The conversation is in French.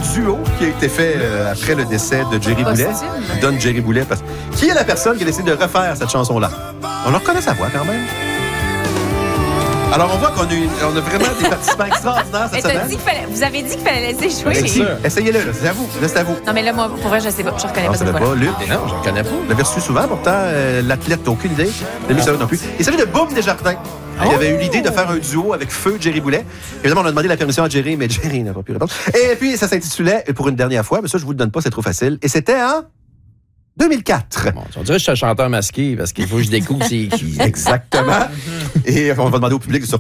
duo qui a été fait après le décès de Jerry Boulet. Donne Jerry Boulet. Qui est la personne qui a décidé de refaire cette chanson-là? On leur reconnaît sa voix quand même. Alors, on voit qu'on a vraiment des participants extraordinaires cette semaine. Vous avez dit qu'il fallait laisser jouer. Essayez-le, là, c'est à vous. Là, c'est à vous. Non, mais là, moi, pour vrai, je sais pas. Je reconnais pas cette voix. Luc. Non, je ne reconnais pas. Vous l'avez reçu souvent, pourtant, l'athlète n'a aucune idée. Ça non plus. Il s'agit de Boum Desjardins. Il avait eu l'idée de faire un duo avec Feu Jerry Boulet. Évidemment, on a demandé la permission à Jerry, mais Jerry n'a pas pu répondre. Et puis, ça s'intitulait, pour une dernière fois, mais ça, je vous le donne pas, c'est trop facile. Et c'était en 2004. Bon, on dirait que je suis un chanteur masqué parce qu'il faut que je découvre c'est qui. Exactement. Et on va demander au public de se